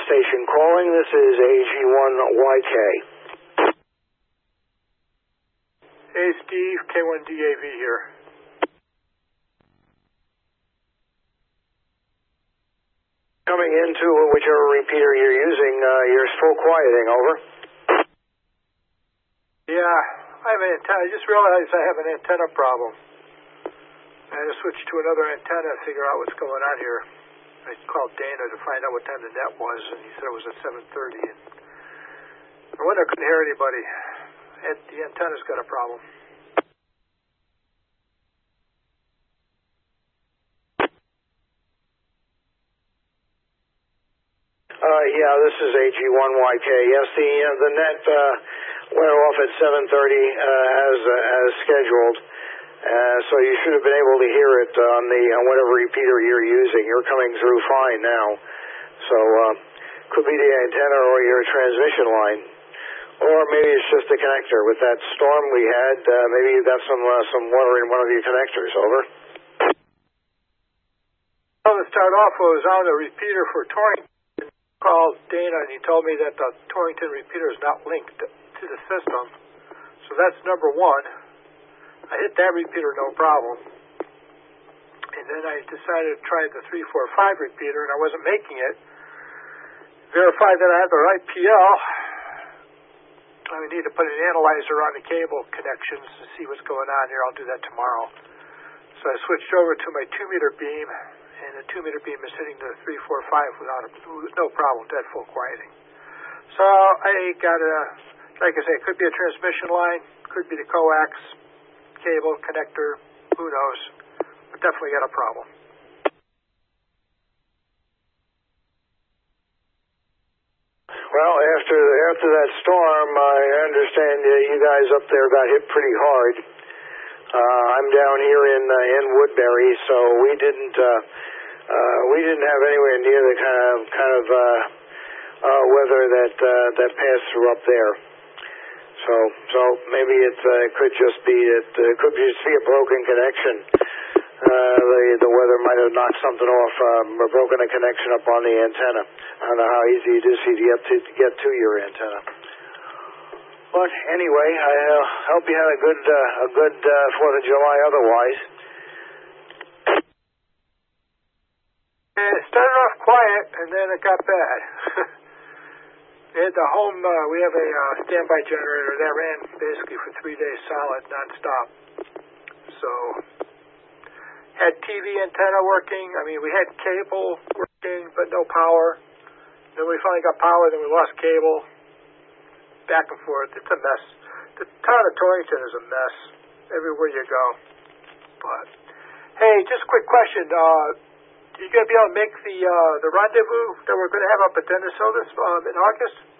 station calling. This is AG1YK. Hey, Steve, K1DAV here. Coming into whichever repeater you're using, you're full quieting, over. Yeah, I have an antenna. I just realized I have an antenna problem. I had to switch to another antenna to figure out what's going on here. I called Dana to find out what time the net was, and he said it was at 7:30. And I wonder, I couldn't hear anybody. The antenna's got a problem. Yeah, this is AG1YK. Yes, the net went off at 7:30 as scheduled. So you should have been able to hear it on whatever repeater you're using. You're coming through fine now. So could be the antenna or your transmission line, or maybe it's just the connector. With that storm we had, maybe you got some water in one of your connectors. Over. Well, to start off, I was on the repeater for Torrington. Called Dana, and he told me that the Torrington repeater is not linked to the system. So that's number one. I hit that repeater, no problem. And then I decided to try the 345 repeater, and I wasn't making it. Verified that I had the right PL. I need to put an analyzer on the cable connections to see what's going on here. I'll do that tomorrow. So I switched over to my 2-meter beam, and the 2-meter beam is hitting the 345 without no problem, dead full quieting. So I got like I say, it could be a transmission line, could be the coax, cable, connector, who knows, but definitely got a problem. Well, after that storm, I understand you guys up there got hit pretty hard. I'm down here in Woodbury, so we didn't have anywhere near the kind of weather that passed through up there. So maybe it could just be a broken connection. The weather might have knocked something off, or broken a connection up on the antenna. I don't know how easy it is to get to your antenna. But anyway, I hope you had a good 4th of July otherwise. It started off quiet, and then it got bad. At the home, we have a standby generator that ran basically for 3 days solid, nonstop. So, had TV antenna working. I mean, we had cable working, but no power. Then we finally got power, then we lost cable. Back and forth. It's a mess. The town of Torrington is a mess everywhere you go. But hey, just a quick question. You gonna be able to make the rendezvous that we're going to have up at Dennis Hillis in August?